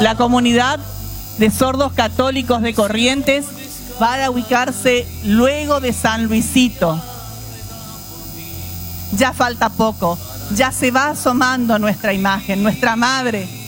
La comunidad de sordos católicos de Corrientes va a ubicarse luego de San Luisito. Ya falta poco, ya se va asomando nuestra imagen, nuestra madre,